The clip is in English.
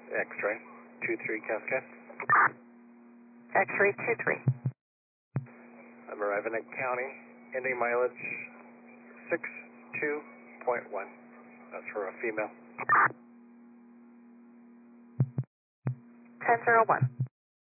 X-ray, 23 Cascade. X-ray 23. I'm arriving at county, ending mileage 62.1. That's for a female. 1001.